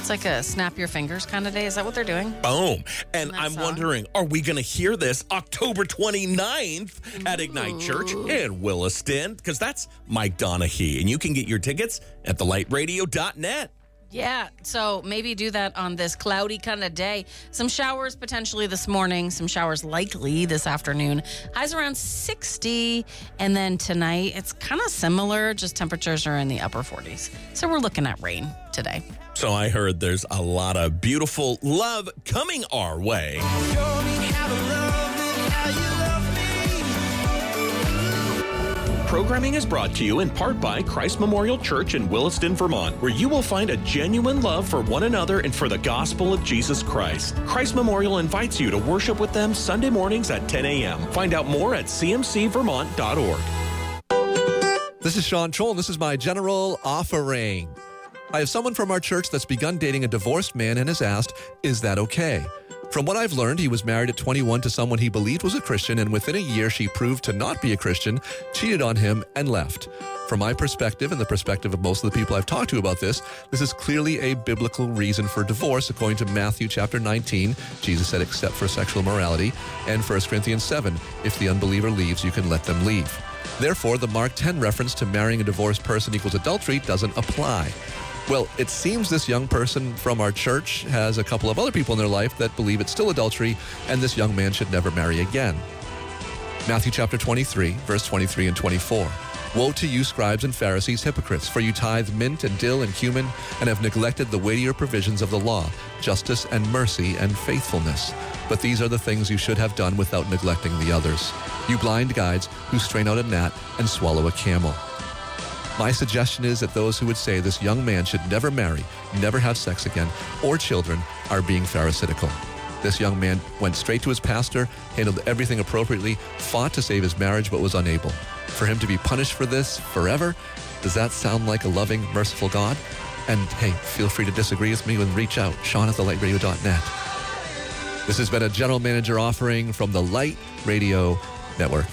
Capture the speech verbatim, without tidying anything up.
like a snap your fingers kind of day. Is that what they're doing? Boom. And I'm song? wondering, are we going to hear this October twenty-ninth at Ignite Ooh. Church in Williston? Because that's Mike Donahue. And you can get your tickets at the light radio dot net. Yeah, so maybe do that on this cloudy kind of day. Some showers potentially this morning, some showers likely this afternoon. Highs around sixty, and then tonight it's kind of similar, just temperatures are in the upper forties. So we're looking at rain today. So I heard there's a lot of beautiful love coming our way. Programming is brought to you in part by Christ Memorial Church in Williston, Vermont, where you will find a genuine love for one another and for the gospel of Jesus Christ. Christ Memorial invites you to worship with them Sunday mornings at ten a.m. Find out more at c m c vermont dot org. This is Sean Troll, and this is my general offering. I have someone from our church that's begun dating a divorced man and has asked, is that okay? From what I've learned, he was married at twenty-one to someone he believed was a Christian, and within a year she proved to not be a Christian, cheated on him, and left. From my perspective and the perspective of most of the people I've talked to about this, this is clearly a biblical reason for divorce. According to Matthew chapter nineteen, Jesus said except for sexual immorality, and First Corinthians seven, if the unbeliever leaves, you can let them leave. Therefore, the Mark ten reference to marrying a divorced person equals adultery doesn't apply. Well, it seems this young person from our church has a couple of other people in their life that believe it's still adultery, and this young man should never marry again. Matthew chapter twenty-three, verse twenty-three and twenty-four. Woe to you, scribes and Pharisees, hypocrites, for you tithe mint and dill and cumin, and have neglected the weightier provisions of the law, justice and mercy and faithfulness. But these are the things you should have done without neglecting the others. You blind guides who strain out a gnat and swallow a camel. My suggestion is that those who would say this young man should never marry, never have sex again, or children are being pharisaical. This young man went straight to his pastor, handled everything appropriately, fought to save his marriage, but was unable. For him to be punished for this forever, does that sound like a loving, merciful God? And hey, feel free to disagree with me and reach out, Sean at the light radio dot net. This has been a general manager offering from the Light Radio Network.